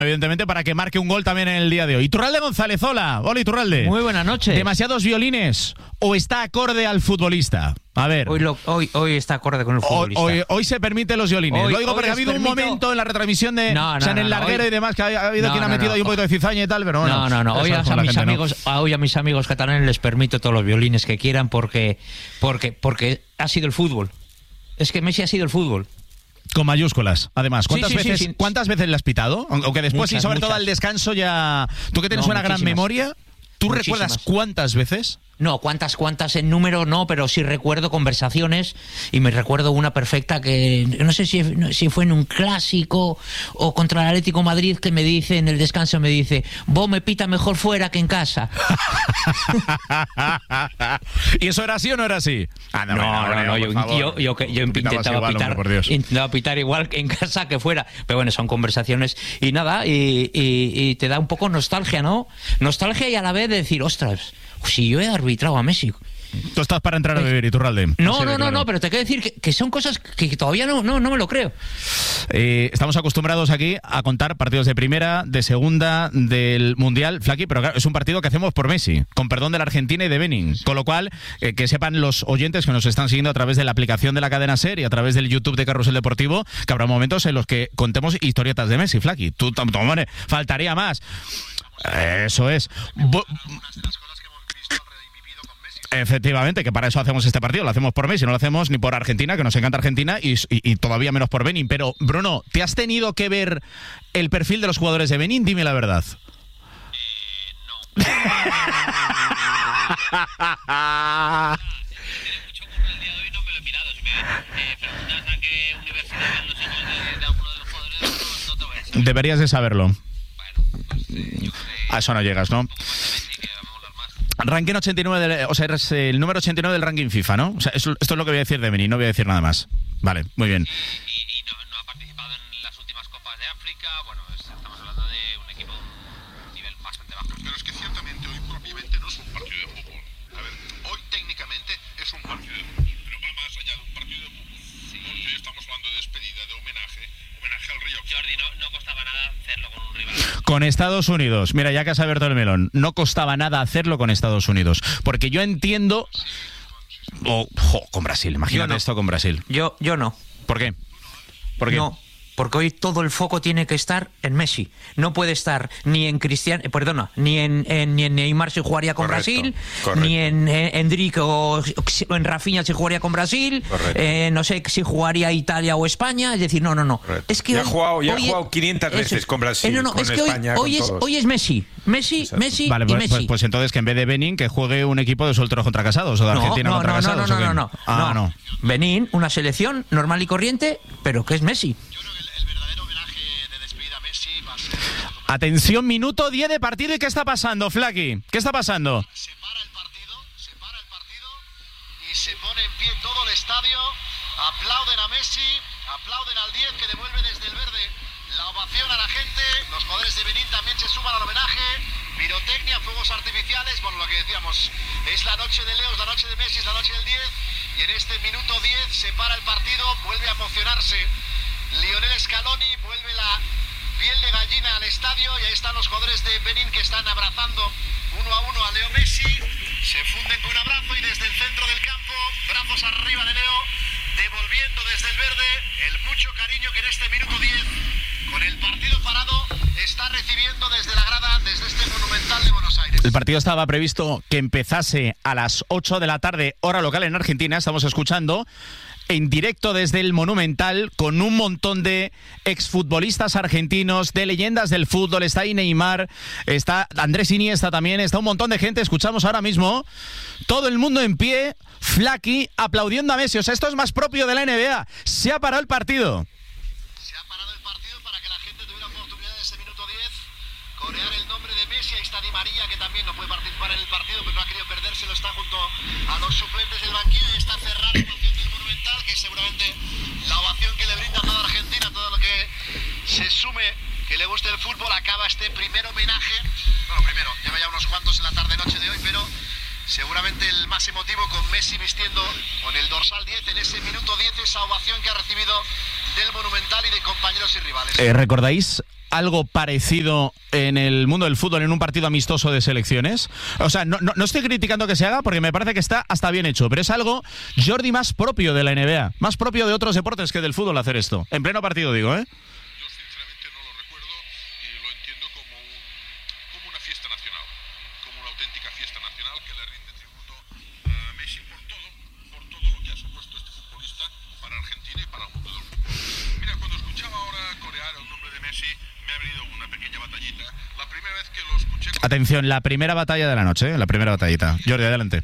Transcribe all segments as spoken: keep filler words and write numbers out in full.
evidentemente, para que marque un gol también en el día de hoy. Iturralde González, hola. Hola, Iturralde. Muy buenas noches. ¿Demasiados violines o está acorde al futbolista? A ver. Hoy, lo, hoy, hoy está acorde con el futbolista. Hoy, hoy, hoy se permiten los violines. Hoy, lo digo porque ha habido permito... un momento en la retransmisión de no, no, o sea, en el no, larguero hoy... y demás que ha, ha habido no, quien no, ha metido no. ahí un poquito de cizaña y tal, pero bueno. No, no, no. Hoy a, a, mis amigos, ¿no? hoy a mis amigos catalanes les permito todos los violines que quieran porque, porque, porque ha sido el fútbol. Es que Messi ha sido el fútbol. Con mayúsculas, además. ¿Cuántas, sí, sí, veces, sí, sí. ¿cuántas veces le has pitado? Aunque después, muchas, y sobre muchas. todo al descanso ya... Tú que tienes no, una gran memoria, ¿tú muchísimas. recuerdas cuántas veces? No, cuántas, cuántas en número no, pero sí recuerdo conversaciones y me recuerdo una perfecta que no sé si, si fue en un clásico o contra el Atlético de Madrid que me dice en el descanso, me dice, vos me pita mejor fuera que en casa. ¿Y eso era así o no era así? Ah, no, no, no, no yo, yo, yo, yo, yo intentaba, igual, pitar, hombre, intentaba pitar igual que en casa que fuera, pero bueno, son conversaciones y nada, y, y, y te da un poco nostalgia, ¿no? Nostalgia y a la vez de decir, ostras, si yo he arbitrado a Messi. Tú estás para entrar a vivir, Iturralde. No, sí, no, claro. no, no, pero te quiero decir que, que son cosas que todavía no, no, no me lo creo. Eh, estamos acostumbrados aquí a contar partidos de primera, de segunda, del Mundial, Flaky, pero claro, es un partido que hacemos por Messi, con perdón de la Argentina y de Benin. Con lo cual, eh, que sepan los oyentes que nos están siguiendo a través de la aplicación de la cadena SER y a través del YouTube de Carrusel Deportivo, que habrá momentos en los que contemos historietas de Messi, Flaky. Tú, hombre, faltaría más. Eso es. Bo- Efectivamente, que para eso hacemos este partido, lo hacemos por Messi, no lo hacemos ni por Argentina, que nos encanta Argentina, y, y, y todavía menos por Benin. Pero, Bruno, ¿te has tenido que ver el perfil de los jugadores de Benin? Dime la verdad. Eh, no. Mucho curro el día de hoy no me lo he mirado. Si me eh, preguntas a qué universidad van los hijos de, de alguno de los jugadores, no, no te voy a decir. Deberías de saberlo. Bueno, pues eh, yo creo que... A eso no llegas, ¿no? Ranking ochenta y nueve, del, o sea, eres el número ochenta y nueve del ranking FIFA, ¿no? O sea, eso, esto es lo que voy a decir de Benin, no voy a decir nada más. Vale, muy bien. Y, y, y no, no ha participado en las últimas Copas de África. Bueno, es, estamos hablando de un equipo de un nivel bastante bajo. Pero es que ciertamente hoy propiamente no es un partido de fútbol. A ver, hoy técnicamente es un partido de fútbol, pero va más allá de un partido de fútbol. Sí. Porque estamos hablando de despedida, de homenaje, homenaje al Río. Jordi, no, no costaba nada hacerlo con un rival. Con Estados Unidos. Mira, ya que has abierto el melón, no costaba nada hacerlo con Estados Unidos. Porque yo entiendo... Oh, jo, con Brasil, imagínate no. esto con Brasil. Yo, yo no. ¿Por qué? ¿Por qué? No, porque hoy todo el foco tiene que estar en Messi. No puede estar ni en Cristiano, eh, perdona, ni en, en, ni en Neymar si jugaría con Correcto, Brasil, correcto. ni en eh, Endrick o, o en Rafinha si jugaría con Brasil, eh, no sé si jugaría Italia o España. Es decir, no, no, no. Correcto. Es que ya hoy, ha jugado, ya hoy ha jugado quinientas eso veces es. con Brasil, Eh, no, no, con es que España, hoy, hoy, con es, todos. hoy es Messi. Messi, Exacto. Messi Vale, y pues, Messi. pues, pues entonces que en vez de Benin, que juegue un equipo de solteros contra casados o de No, Argentina no, contra no, no, casados. no, ¿o qué? no, no, Ah, no. no. Benín, una selección normal y corriente, pero que es Messi. Yo creo que el, el verdadero homenaje de despedida a Messi va a ser... Atención, minuto diez de partido. ¿Y qué está pasando, Flaky? ¿Qué está pasando? Se para el partido, se para el partido y se pone en pie todo el estadio. Aplauden a Messi, aplauden al diez que devuelve desde el verde la ovación a la gente. Los jugadores de Benín también se suman al homenaje. Pirotecnia, fuegos artificiales. Bueno, lo que decíamos, es la noche de Leo, es la noche de Messi, es la noche del diez. Y en este minuto diez se para el partido, vuelve a emocionarse Lionel Scaloni, vuelve la piel de gallina al estadio y ahí están los jugadores de Benín que están abrazando uno a uno a Leo Messi. Se funden con un abrazo y desde el centro del campo, brazos arriba de Leo, devolviendo desde el verde el mucho cariño que en este minuto diez, con el partido parado, está recibiendo desde la grada, desde este Monumental de Buenos Aires. El partido estaba previsto que empezase a las ocho de la tarde, hora local en Argentina. Estamos escuchando en directo desde el Monumental con un montón de exfutbolistas argentinos, de leyendas del fútbol. Está ahí Neymar, está Andrés Iniesta también, está un montón de gente. Escuchamos ahora mismo todo el mundo en pie, Flaky aplaudiendo a Messi. O sea, esto es más propio de la N B A. Se ha parado el partido. Se ha parado el partido para que la gente tuviera oportunidad en ese minuto diez corear el nombre de Messi. Ahí está Di María, que también no puede participar en el partido, pero no ha querido perdérselo. Está junto a los suplentes del banquillo y está cerrado la ovación del Monumental, que es seguramente la ovación que le brinda a toda Argentina, todo lo que se sume que le guste el fútbol. Acaba este primer homenaje. Bueno, primero, lleva ya unos cuantos en la tarde-noche de hoy, pero seguramente el más emotivo, con Messi vistiendo con el dorsal diez en ese minuto diez, esa ovación que ha recibido del Monumental y de compañeros y rivales. Eh, ¿Recordáis algo parecido en el mundo del fútbol en un partido amistoso de selecciones? O sea, no, no, no estoy criticando que se haga porque me parece que está hasta bien hecho, pero es algo, Jordi, más propio de la N B A, más propio de otros deportes que del fútbol hacer esto. En pleno partido, digo, ¿eh? Atención, la primera batalla de la noche, ¿eh? La primera batallita. Jordi, adelante.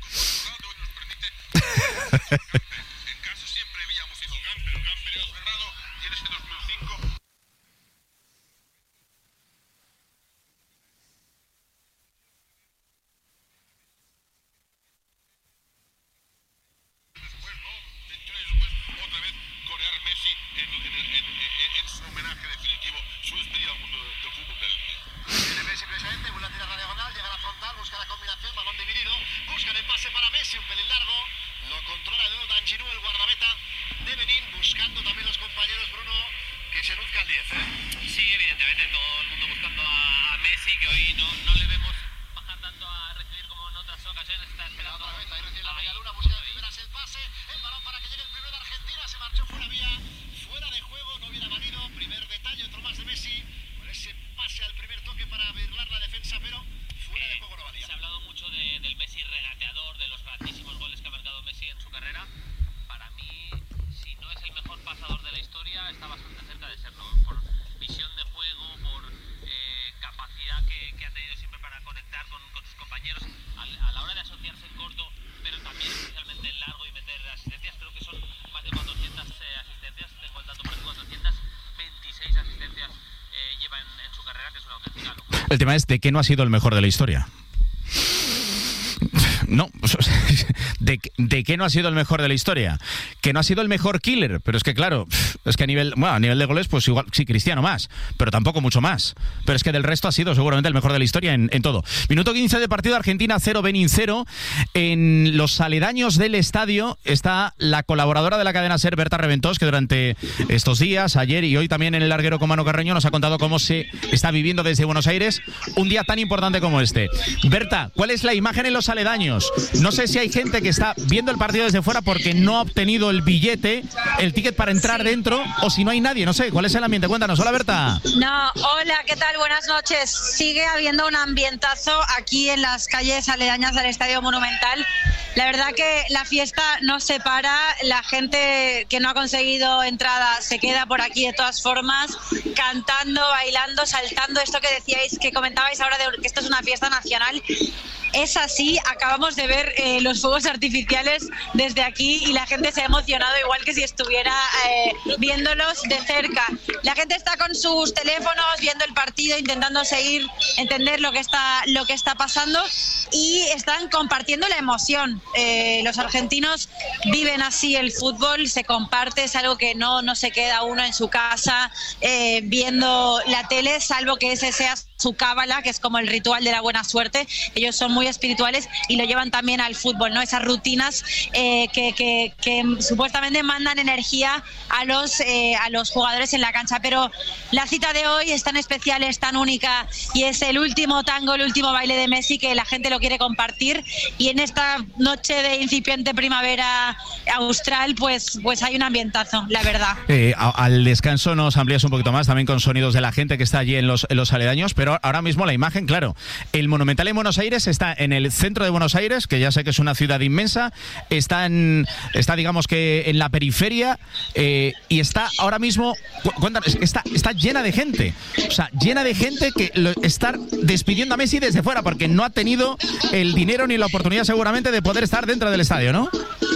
El tema es de qué no ha sido el mejor de la historia. No, ¿de, ¿de qué no ha sido el mejor de la historia? Que no ha sido el mejor killer, pero es que claro, es que a nivel, bueno, a nivel de goles, pues igual, sí, Cristiano más, pero tampoco mucho más. Pero es que del resto ha sido seguramente el mejor de la historia en, en todo. Minuto quince de partido, Argentina cero, Benin cero. En los aledaños del estadio está la colaboradora de la cadena SER, Berta Reventós, que durante estos días, ayer y hoy también en el larguero con Manu Carreño, nos ha contado cómo se está viviendo desde Buenos Aires un día tan importante como este. Berta, ¿cuál es la imagen en los aledaños? No sé si hay gente que está viendo el partido desde fuera porque no ha obtenido el billete, el ticket para entrar sí. dentro, o si no hay nadie, no sé, ¿cuál es el ambiente? Cuéntanos. Hola, Berta. No, hola, ¿qué tal? Buenas noches. Sigue habiendo un ambientazo aquí en las calles aledañas al Estadio Monumental. La verdad que la fiesta no se para, la gente que no ha conseguido entrada se queda por aquí de todas formas, cantando, bailando, saltando, esto que decíais, que comentabais ahora de que esto es una fiesta nacional. Es así, acabamos de ver eh, los fuegos artificiales desde aquí y la gente se ha emocionado igual que si estuviera eh, viéndolos de cerca. La gente está con sus teléfonos viendo el partido, intentando seguir, entender lo que está, lo que está pasando y están compartiendo la emoción. Eh, los argentinos viven así el fútbol, se comparte, es algo que no, no se queda uno en su casa eh, viendo la tele, salvo que ese sea su cábala, que es como el ritual de la buena suerte. Ellos son muy espirituales y lo llevan también al fútbol, ¿no? Esas rutinas eh, que, que, que supuestamente mandan energía a los, eh, a los jugadores en la cancha. Pero la cita de hoy es tan especial, es tan única y es el último tango, el último baile de Messi que la gente lo quiere compartir. Y en esta noche de incipiente primavera austral, pues, pues hay un ambientazo, la verdad. Eh, al descanso nos amplías un poquito más, también con sonidos de la gente que está allí en los, en los aledaños, pero ahora mismo la imagen, claro, el Monumental en Buenos Aires está en el centro de Buenos Aires, que ya sé que es una ciudad inmensa, está, en, está digamos que en la periferia eh, y está ahora mismo, cuéntanos, está, está llena de gente, o sea, llena de gente que lo, está despidiendo a Messi desde fuera porque no ha tenido el dinero ni la oportunidad seguramente de poder estar dentro del estadio, ¿no?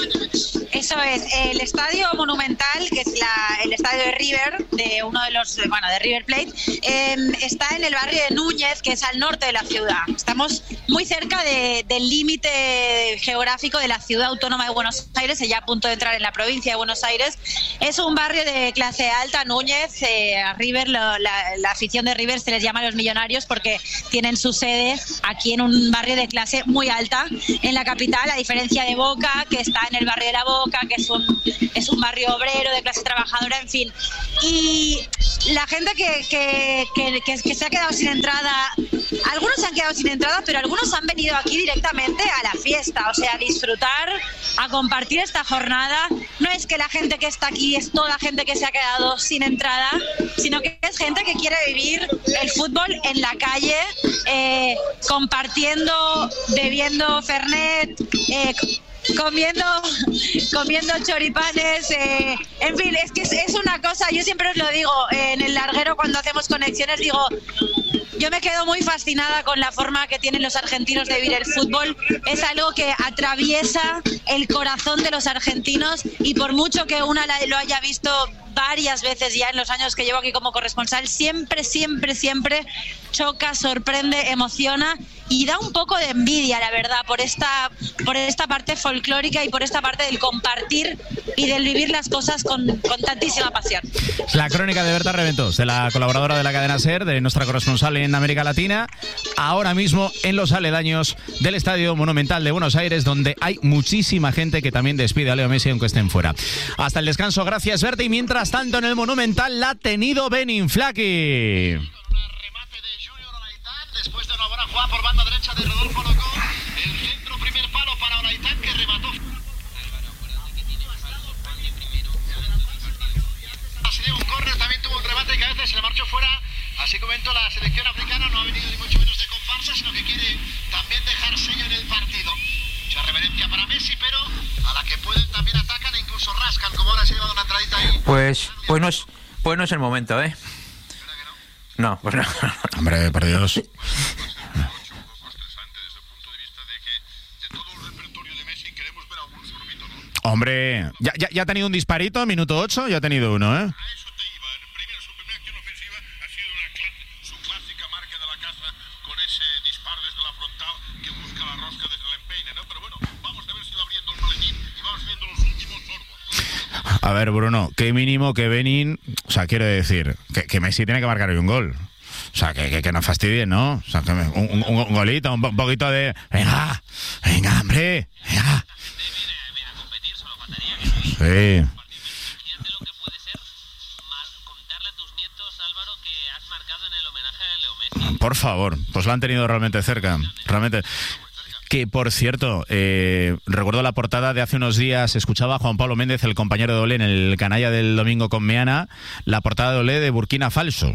Eso es, el Estadio Monumental, que es la, el estadio de River, de uno de los, bueno, de River Plate, eh, está en el barrio de Núñez, que es al norte de la ciudad. Estamos muy cerca de, del límite geográfico de la ciudad autónoma de Buenos Aires, ya a punto de entrar en la provincia de Buenos Aires. Es un barrio de clase alta, Núñez, eh, a River, lo, la, la afición de River se les llama los millonarios porque tienen su sede aquí en un barrio de clase muy alta en la capital, a diferencia de Boca, que está en el barrio de la Boca, Boca, que es un, es un barrio obrero de clase trabajadora, en fin. Y la gente que, que, que, que, que se ha quedado sin entrada, algunos se han quedado sin entrada, pero algunos han venido aquí directamente a la fiesta, o sea, a disfrutar, a compartir esta jornada. No es que la gente que está aquí es toda gente que se ha quedado sin entrada, sino que es gente que quiere vivir el fútbol en la calle, eh, compartiendo, bebiendo fernet, eh, comiendo comiendo choripanes, eh, en fin, es que es, es una cosa, yo siempre os lo digo, eh, en el larguero cuando hacemos conexiones digo, yo me quedo muy fascinada con la forma que tienen los argentinos de vivir el fútbol. Es algo que atraviesa el corazón de los argentinos, y por mucho que una lo haya visto varias veces ya en los años que llevo aquí como corresponsal, siempre, siempre, siempre choca, sorprende, emociona y da un poco de envidia, la verdad, por esta, por esta parte folclórica y por esta parte del compartir y del vivir las cosas con, con tantísima pasión. La crónica de Berta Reventos, de la colaboradora de la cadena SER, de nuestra corresponsal en América Latina, ahora mismo en los aledaños del Estadio Monumental de Buenos Aires, donde hay muchísima gente que también despide a Leo Messi aunque estén fuera. Hasta el descanso, gracias Berta, y mientras tanto en el Monumental la ha tenido Benin Flaqui. Después de una buena jugada por banda derecha de Rodolfo Locó, el centro, primer palo para Olaitán, que remató. Sería un córner, también tuvo un remate de cabeza y se le marchó fuera. Así comentó la selección africana, no ha venido ni mucho menos de comparsa, sino que quiere también dejar sello en el partido. Mucha reverencia para Messi, pero a la que pueden también atacan e incluso rascan, como ahora se ha llevado una entradita ahí. Pues, pues, no es, pues no es el momento, ¿eh? No, pues no. Hombre, por Dios. Hombre, ya, ya, ya ha tenido un disparito, minuto ocho, ya ha tenido uno, ¿eh? A eso te iba. Primero, su primera acción ofensiva ha sido una clase, su clásica marca de la casa con ese disparo desde la frontal que busca la rosca desde el empeine, ¿no? Pero bueno, vamos a ver si va abriendo el maletín y vamos viendo los últimos sorbos. A ver, Bruno, qué mínimo que Benin, o sea, quiero decir, que, que Messi tiene que marcar hoy un gol. O sea, que, que, que no fastidien, ¿no? O sea, que me, un, un, un golito, un, po- un poquito de... Venga, venga, hombre, venga. Sí. Imagínate lo que puede ser mal contarle a tus nietos, Álvaro, que has marcado en el homenaje a Leo Messi. Por favor, pues lo han tenido realmente cerca, realmente. Que, por cierto, eh, recuerdo la portada de hace unos días, escuchaba a Juan Pablo Méndez, el compañero de Olé, en el canalla del domingo con Meana, la portada de Olé de Burkina Faso.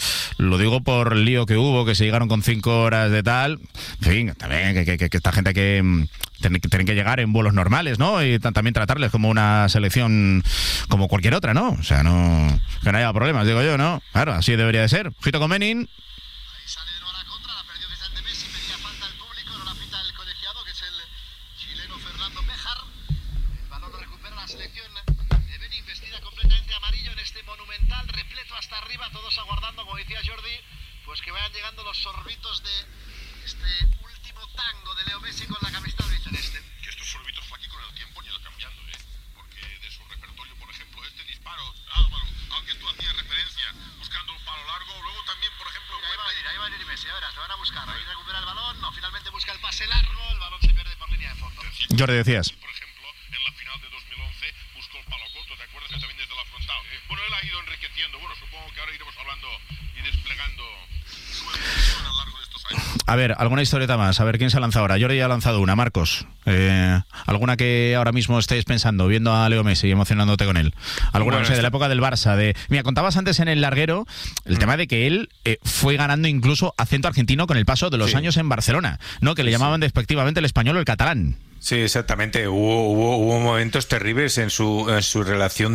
Lo digo por el lío que hubo, que se llegaron con cinco horas de tal. En fin, también que, que, que esta gente que mm, tienen, que tienen que llegar en vuelos normales, ¿no? Y t- también tratarles como una selección como cualquier otra, ¿no? O sea, no que no haya problemas, digo yo, ¿no? Claro, así debería de ser. Ojito con Benin. Ahí sale de nuevo la contra, la perdió Vicente Messi, pedía falta al público, no la pita el colegiado, que es el chileno Fernando Béjar. El balón lo recupera la selección de Benin, vestida completamente amarillo en este monumental, repleto hasta arriba, todos aguardando, como decía Jordi, pues que vayan llegando los sorbitos de este último tango de Leo Messi con la camiseta albiceleste. Que estos sorbitos aquí con el tiempo ni lo cambiando, ¿eh? Porque de su repertorio, por ejemplo, este disparo, Álvaro, al que tú hacías referencia, buscando un palo largo, luego también, por ejemplo... Mira, ahí va a venir, ahí va a venir Messi, a verás, lo van a buscar, ahí recupera el balón, no, finalmente busca el pase largo, el balón se pierde por línea de fondo. Jordi, decías. Por ejemplo, en la final de dos mil once buscó el palo corto, ¿te acuerdas? También desde la frontal. Bueno, él ha ido enriqueciendo, bueno, supongo que ahora iremos hablando y desplegando su evolución a lo largo de estos años. A ver, alguna historieta más, a ver quién se ha lanzado ahora. Jordi ya ha lanzado una, Marcos. Eh, ¿Alguna que ahora mismo estés pensando, viendo a Leo Messi y emocionándote con él? ¿Alguna, Bueno, no sé, de la este- época del Barça? De... Mira, contabas antes en el larguero el mm. tema de que él eh, fue ganando incluso acento argentino con el paso de los sí. años en Barcelona, ¿no? Que le sí, llamaban sí. despectivamente el español o el catalán. Sí, exactamente. Hubo, hubo, hubo momentos terribles en su, en su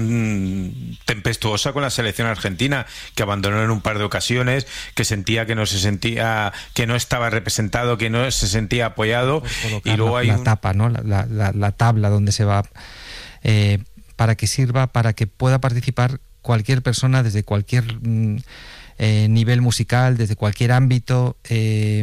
relación tempestuosa con la selección argentina, que abandonó en un par de ocasiones, que sentía que no se sentía, que no estaba representado, que no se sentía apoyado. Y luego la, hay la un... tapa, ¿no? La, la, la tabla donde se va, eh, para que sirva, para que pueda participar cualquier persona desde cualquier mm, eh, nivel musical, desde cualquier ámbito. Eh,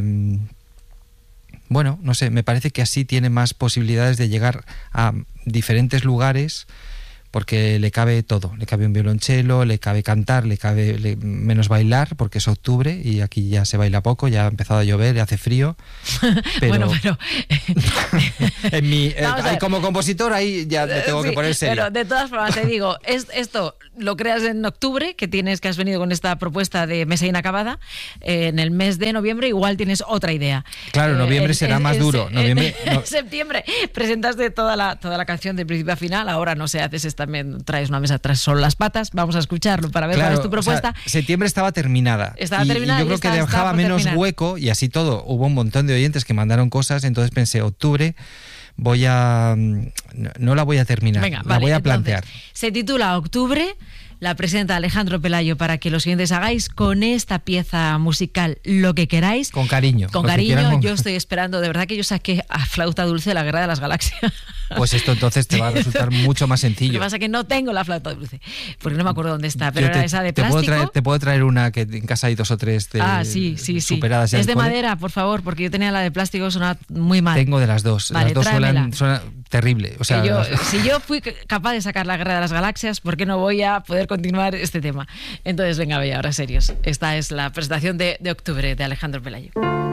Bueno, no sé, me parece que así tiene más posibilidades de llegar a diferentes lugares porque le cabe todo, le cabe un violonchelo, le cabe cantar, le cabe le, menos bailar, porque es octubre y aquí ya se baila poco, ya ha empezado a llover, hace frío. Pero bueno, pero en mi, eh, ahí, como compositor ahí ya me tengo sí, que poner serio. Pero de todas formas te digo, es, esto lo creas en octubre, que tienes que has venido con esta propuesta de mesa inacabada, eh, en el mes de noviembre igual tienes otra idea. Claro, eh, noviembre en, será en, más en, duro. Noviembre, en, no. septiembre presentaste toda la toda la canción de principio a final, ahora no sé, haces también traes una mesa tras solo las patas, vamos a escucharlo para ver claro, cuál es tu propuesta. O sea, septiembre estaba terminada. Estaba y, terminada y yo creo está, que dejaba menos terminar. hueco y así todo. Hubo un montón de oyentes que mandaron cosas, entonces pensé, octubre voy a no, no la voy a terminar, Venga, la vale, voy a entonces, plantear. Se titula Octubre. La presenta Alejandro Pelayo para que los siguientes hagáis con esta pieza musical lo que queráis. Con cariño. Con cariño, con... yo estoy esperando, de verdad que yo saqué a Flauta Dulce la Guerra de las Galaxias. Pues esto entonces te va a resultar mucho más sencillo. Lo que pasa es que no tengo la Flauta Dulce, porque no me acuerdo dónde está, pero te, era esa de te plástico. Puedo traer, te puedo traer una que en casa hay dos o tres de, ah, sí, sí, sí. superadas ya. Es de cole. madera, por favor, porque yo tenía la de plástico, suena muy mal. Tengo de las dos. Vale, las dos suenan, suenan terrible. O sea, yo, si yo fui capaz de sacar la Guerra de las Galaxias, ¿por qué no voy a poder continuar este tema? Entonces, venga, vaya, ahora serios. Esta es la presentación de, de octubre de Alejandro Pelayo.